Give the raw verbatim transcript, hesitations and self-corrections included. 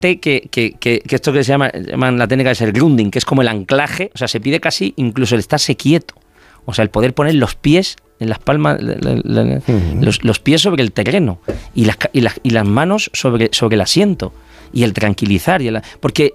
Que, que, que, que esto que se llama llaman la técnica es el grounding, que es como el anclaje, o sea, se pide casi incluso el estarse quieto, o sea, el poder poner los pies en las palmas, la, la, la, uh-huh. los, los pies sobre el terreno y las, y las, y las manos sobre, sobre el asiento, y el tranquilizar, y el, porque